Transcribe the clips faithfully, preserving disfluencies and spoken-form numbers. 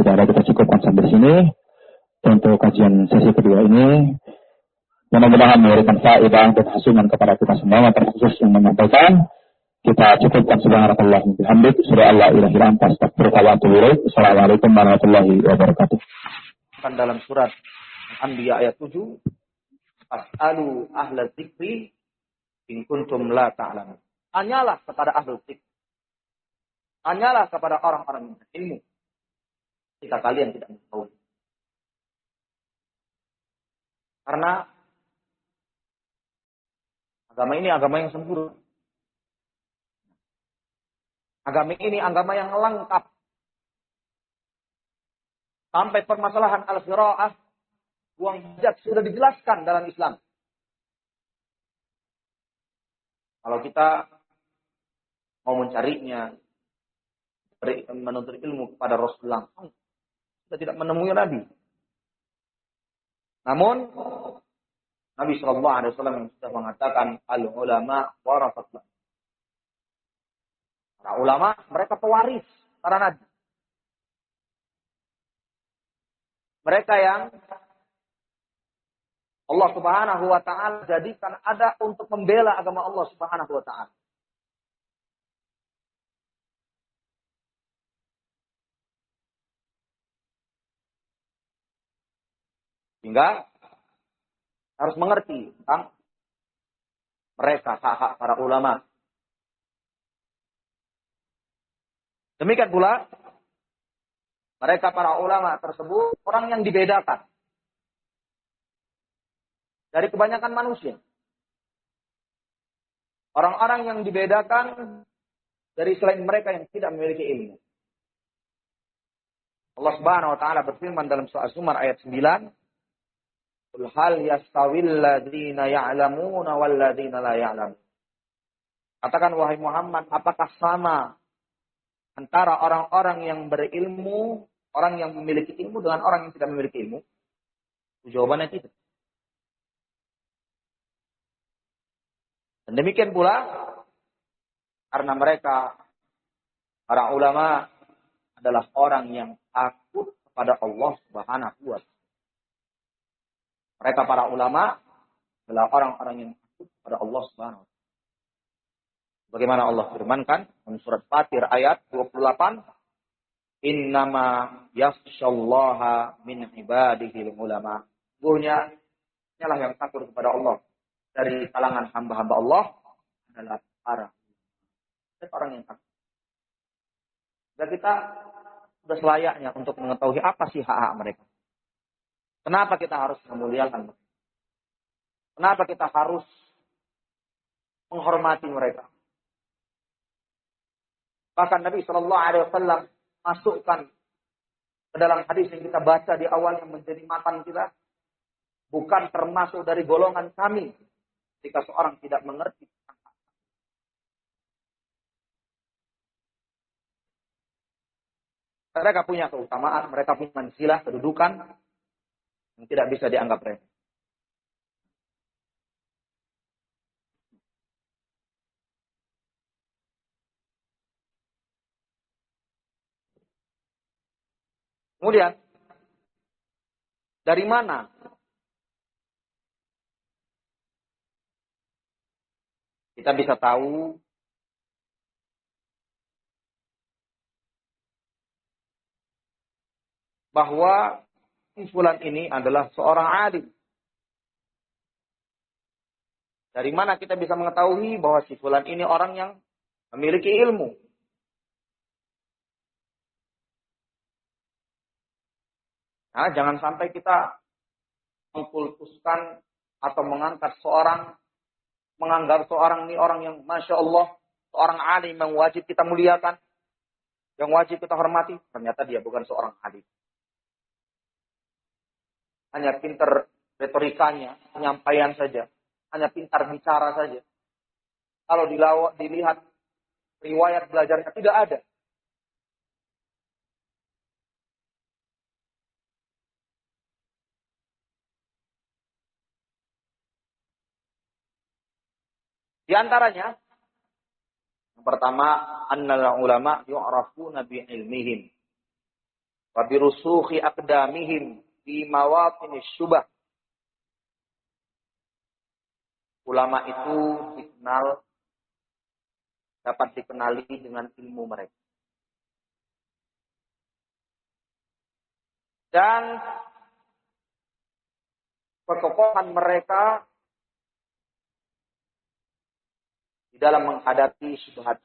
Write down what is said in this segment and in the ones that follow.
saudara kita cukupkan sampai di sini untuk kajian sesi kedua ini. Mudah-mudahan memberikan faedah dan hasilman kepada kita semua, terkhusus yang menyampaikan. Kita cukupkan subhanallah bihamdik, surah Allah ilaha illa anta astaghfiruka wa atubu ilaik. Assalamualaikum warahmatullahi wabarakatuh. Dalam surat Anbiya ayat tujuh, Fas'alu ahla dzikri in kuntum la ta'lamun. Tanyalah kepada ahli dzikr. Tanyalah kepada orang-orang yang berilmu jika kalian tidak mengetahui. Karena agama ini agama yang sempurna. Agama ini agama yang lengkap. Sampai permasalahan al-qiraah, buang hajat sudah dijelaskan dalam Islam. Kalau kita mau mencarinya, menuntut ilmu kepada Rasulullah, kita tidak menemui Nabi. Namun Nabi Shallallahu Alaihi Wasallam sudah mengatakan al-ulama warasatul. Para ulama mereka pewaris para nabi. Mereka yang Allah Subhanahu Wa Taala jadikan ada untuk membela agama Allah Subhanahu Wa Taala. Sehingga harus mengerti tentang mereka, hak-hak para ulama. Demikian pula, mereka para ulama tersebut orang yang dibedakan dari kebanyakan manusia. Orang-orang yang dibedakan dari selain mereka yang tidak memiliki ilmu. Allah Subhanahu wa taala berfirman dalam surah Az-Zumar ayat sembilan, "Qul hal yastawil ladzina ya'lamuna wal ladzina la ya'lamun." Katakan wahai Muhammad, apakah sama antara orang-orang yang berilmu, orang yang memiliki ilmu dengan orang yang tidak memiliki ilmu? Jawabannya tidak. Dan demikian pula karena mereka para ulama adalah orang yang takut kepada Allah Subhanahu wa taala. Mereka para ulama adalah orang-orang yang takut kepada Allah Subhanahu wa taala. Bagaimana Allah firmankan dalam surat Fatir ayat dua puluh delapan, "Innama yakhsyallaha min ibadihi ulama." Sesungguhnya nyalah yang takut kepada Allah dari kalangan hamba-hamba Allah adalah para orang yang takut. Dan kita sudah selayaknya untuk mengetahui apa sih hak-hak mereka. Kenapa kita harus memuliakan mereka? Kenapa kita harus menghormati mereka? Bahkan Nabi Shallallahu Alaihi Wasallam masukkan ke dalam hadis yang kita baca di awal yang menjadi matan kita, bukan termasuk dari golongan kami jika seorang tidak mengerti. Mereka punya keutamaan, mereka punya mansilah, kedudukan yang tidak bisa dianggap remeh. Kemudian, dari mana kita bisa tahu bahwa si fulan ini adalah seorang alim? Dari mana kita bisa mengetahui bahwa si fulan ini orang yang memiliki ilmu? Nah, jangan sampai kita mengkultuskan atau mengangkat seorang, menganggap seorang ini orang yang Masya Allah, seorang alim yang wajib kita muliakan, yang wajib kita hormati. Ternyata dia bukan seorang alim. Hanya pintar retorikanya, penyampaian saja. Hanya pintar bicara saja. Kalau dilawak, dilihat riwayat belajarnya tidak ada. Di antaranya, yang pertama, annal ulama yu'rafuna bi ilmihim. wa birusukhi aqdamihim fi mawatinish syubah. Ulama itu dikenal, dapat dikenali dengan ilmu mereka. Dan kekokohan mereka di dalam menghadapi syubhat.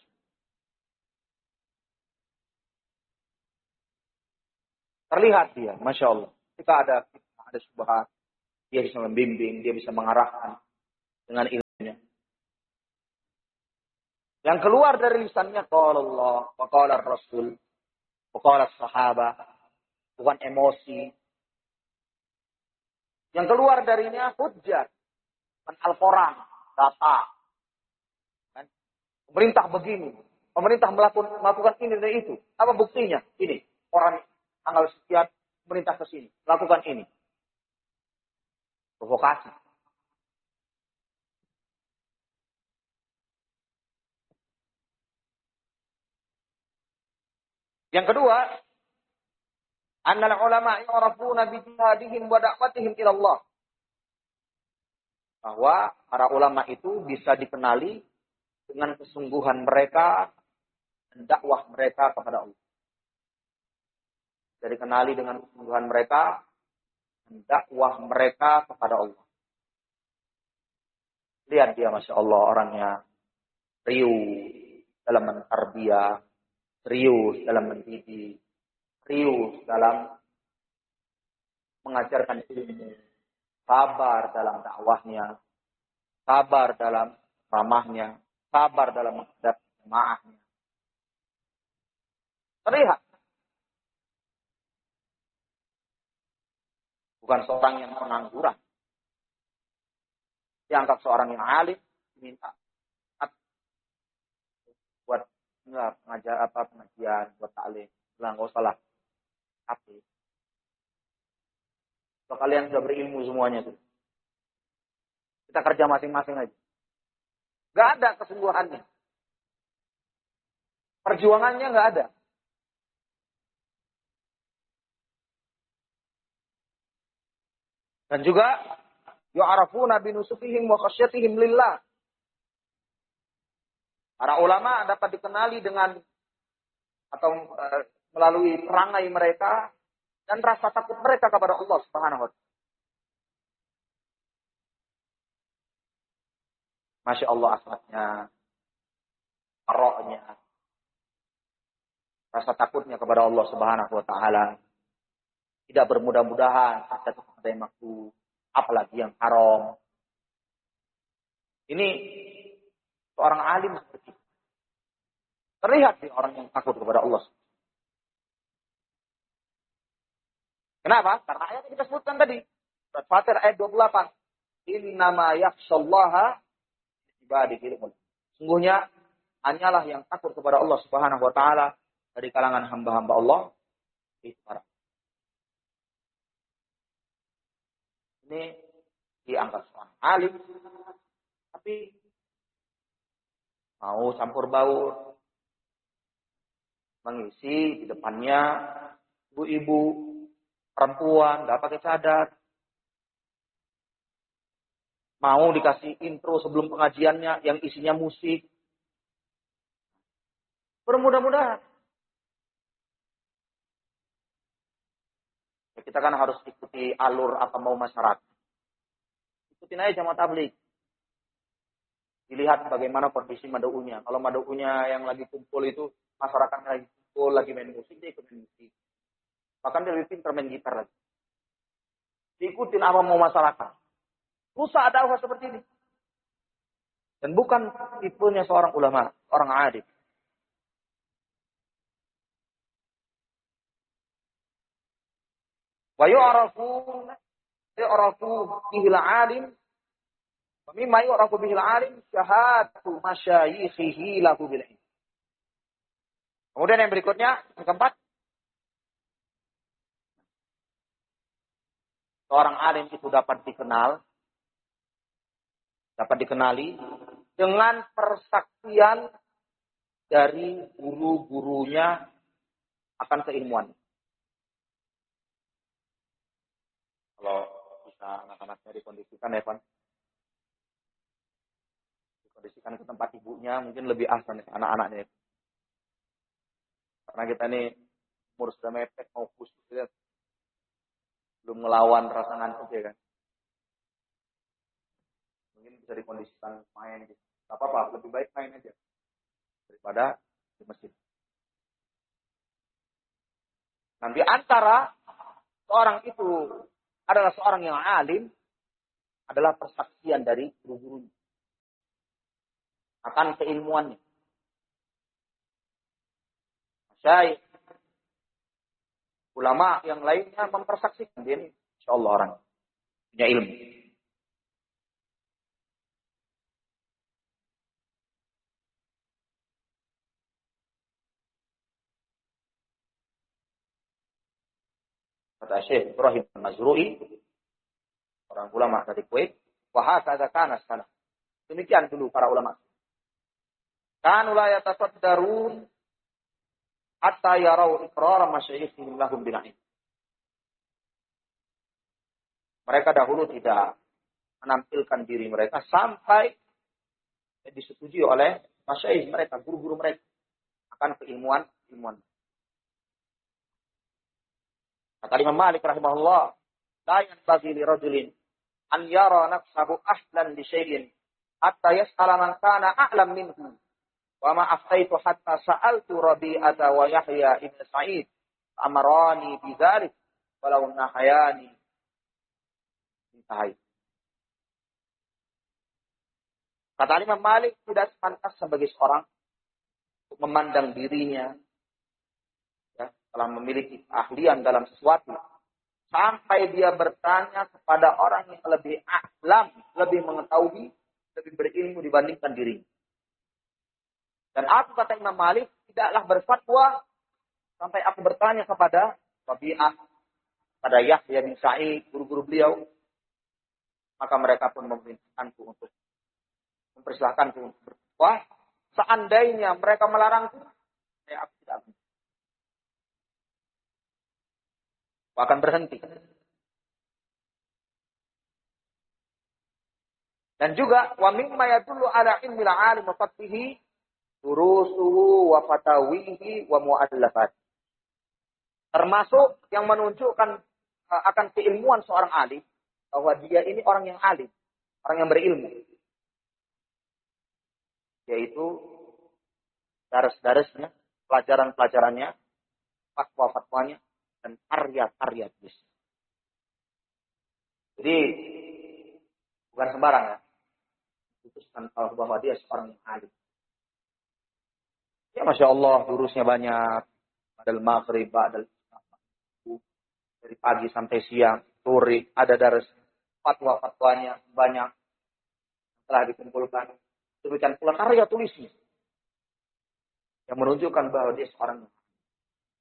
Terlihat dia, Masya Allah. Ketika ada, ada syubhat, dia bisa membimbing, dia bisa mengarahkan dengan ilmunya. Yang keluar dari lisannya qala Allah, wa qala Rasul, wa qala sahabat, bukan emosi. Yang keluar darinya hujjah, bukan Al-Quran, data. Kan? Pemerintah begini, pemerintah melakukan, melakukan ini dan itu. Apa buktinya? Ini, orang tanggal sekian pemerintah ke sini, melakukan ini. Provokasi. Yang kedua, annal ulama yu'rafuna bi jihadihim wa da'watihim ila Allah. Bahwa para ulama itu bisa dikenali dengan kesungguhan mereka dan dakwah mereka kepada Allah. Bisa dikenali dengan kesungguhan mereka dan dakwah mereka kepada Allah. Lihat dia, Masya Allah, orangnya riuh dalam mentarbiyah, serius dalam mendidik, serius dalam mengajarkan ilmu, sabar dalam dakwahnya, sabar dalam ramahnya, sabar dalam menghadapi jemaahnya. Terlihat. Bukan seorang yang pengangguran. Dianggap seorang yang alim, diminta buat enggak pengajar apa pengajian, buat taklim. Bilang enggak usah lah. Tapi kalau kalian sudah berilmu semuanya tuh, kita kerja masing-masing aja. Enggak ada kesungguhannya. Perjuangannya enggak ada. Dan juga yu'arafuna binusufihim wa khasyatihim lillah. Para ulama dapat dikenali dengan atau e, melalui perangai mereka dan rasa takut mereka kepada Allah Subhanahu wa taala. Masya Allah akhlaknya, paroknya, rasa takutnya kepada Allah Subhanahu wa taala. Tidak bermudah-mudahan terjatuh kepada yang makruh, apalagi yang haram. Ini seorang alim seperti itu. Terlihat di orang yang takut kepada Allah. Kenapa? Karena ayat yang kita sebutkan tadi. Surat Fatir ayat dua puluh delapan. Innama yakhshallaha ibadihi. Sungguhnya hanyalah yang takut kepada Allah Subhanahu wa taala dari kalangan hamba-hamba Allah itu para. Ini dianggap seorang alim, tapi mau campur baur, mengisi di depannya ibu-ibu, perempuan, nggak pakai cadar, mau dikasih intro sebelum pengajiannya yang isinya musik, bermudah-mudahan. Kita kan harus ikuti alur apa mau masyarakat. Ikutin aja jamaah tabligh. Dilihat bagaimana kondisi mad'unya. Kalau mad'unya yang lagi kumpul itu, masyarakatnya lagi kumpul, lagi main musik, dia ikut main musik. Bahkan dia lebih pintar main gitar lagi. Diikutin apa mau masyarakat. Rusak dakwah seperti ini. Dan bukan tipenya seorang ulama, orang alim. Wa yu'rafu yu'rafu bihil alim wa mimma yu'rafu bihil alim syahadatu masyayikhihi lahu bil ilm. Kemudian yang berikutnya, yang keempat, seorang alim itu dapat dikenal, dapat dikenali dengan persaksian dari guru-gurunya akan keilmuan. Nah, anak-anaknya dikondisikan ya, Pak. Dikondisikan ke tempat ibunya, mungkin lebih ahsan ya, anak-anaknya. Karena kita ini umur sudah mepet, mau kusut, ya. Belum melawan rasa ngantuk ya kan. Mungkin bisa dikondisikan main gitu. Gak apa-apa, lebih baik main aja daripada di masjid. Nanti antara seorang itu adalah seorang yang alim, adalah persaksian dari guru-gurunya akan keilmuannya. Syekh, ulama yang lainnya mempersaksikan dia ini, insya Allah orang punya ilmu. Kata Syekh Ibrahim Al-Mazrui, orang ulama dari Kuwait, wahakadha kana salaf. Demikian dulu para ulama. Kanu la yatasaddarun hatta yarau iqrar masyayikhihim lahum bil ilm. Mereka dahulu tidak menampilkan diri mereka sampai disetujui oleh masyayikh mereka, guru-guru mereka akan keilmuan ilmuan. Kata Imam Malik rahimahullah, la yanbaghi li rajulin an yara nafsahu ahlan li syai'in hatta yas'ala man kana a'lam minhu. Wa ma aftaitu hatta sa'altu Rabi'ata wa Yahya ibn Sa'id amarani bidzalik walau nahayani intahai. Kata Imam Malik, tidak pantas sebagai seorang untuk memandang dirinya ya, telah memiliki keahlian dalam sesuatu sampai dia bertanya kepada orang yang lebih ahlam, lebih mengetahui, lebih berilmu dibandingkan dirinya. Dan aku, kata Imam Malik, tidaklah berfatwa sampai aku bertanya kepada Rabi'ah, pada Yahya bin Sa'id, guru-guru beliau. Maka mereka pun memerintahkanku untuk mempersilahkanku untuk berfatwa. Seandainya mereka melarangku, saya aku tidak akan. Aku akan berhenti. Dan juga wa mimma yadullu ala ilmil alim wa faqhihi durusuhu wa fatawihi wa mu'allafat. Termasuk yang menunjukkan uh, akan keilmuan seorang alim, bahwa dia ini orang yang alim, orang yang berilmu. Yaitu daras-darasnya, pelajaran-pelajarannya, fatwa-fatwanya, dan karya-karya tulis. Jadi bukan sembarang ya. Putuskan bahwa dia seorang yang alim. Ya Masya Allah, durusnya banyak. Badal maghrib, badal dari pagi sampai siang, sore, ada daras fatwa-fatwanya banyak. Telah dikumpulkan. Demikian pula karya tulisnya. Yang menunjukkan bahwa dia seorang yang